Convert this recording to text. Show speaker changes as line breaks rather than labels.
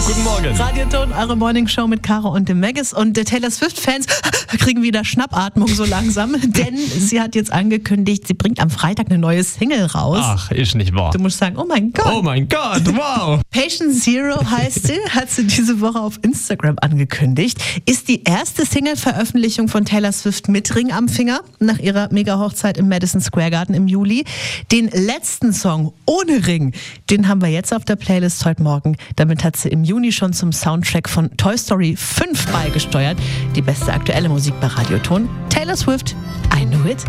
Guten Morgen.
Radioton, eure Morningshow mit Caro und dem Maggis. Und Taylor Swift-Fans kriegen wieder Schnappatmung so langsam, denn sie hat jetzt angekündigt, sie bringt am Freitag eine neue Single raus.
Ach, ist nicht wahr.
Du musst sagen, oh mein Gott.
Oh mein Gott, wow.
Patient Zero heißt sie, hat sie diese Woche auf Instagram angekündigt. Ist die erste Single-Veröffentlichung von Taylor Swift mit Ring am Finger nach ihrer Mega-Hochzeit im Madison Square Garden im Juli. Den letzten Song ohne Ring, den haben wir jetzt auf der Playlist heute Morgen. Damit hat sie im Juni schon zum Soundtrack von Toy Story 5 beigesteuert. Die beste aktuelle Musik bei Radioton. Taylor Swift, I Knew It.